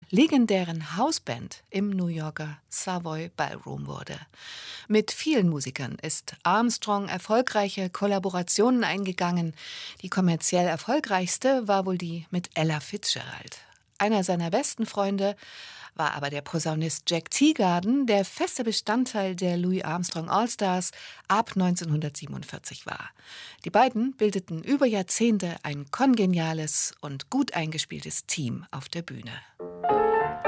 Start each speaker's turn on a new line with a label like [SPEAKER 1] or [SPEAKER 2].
[SPEAKER 1] legendären Hausband im New Yorker Savoy Ballroom wurde. Mit vielen Musikern ist Armstrong erfolgreiche Kollaborationen eingegangen. Die kommerziell erfolgreichste war wohl die mit Ella Fitzgerald. Einer seiner besten Freunde war aber der Posaunist Jack Teagarden, der fester Bestandteil der Louis Armstrong All-Stars ab 1947 war. Die beiden bildeten über Jahrzehnte ein kongeniales und gut eingespieltes Team auf der Bühne.